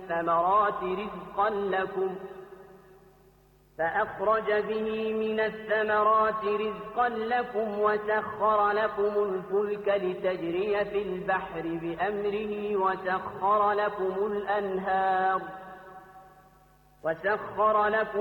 الثمرات رزقا لكم وسخر لكم الفلك لتجري في البحر بأمره وسخر لكم الأنهار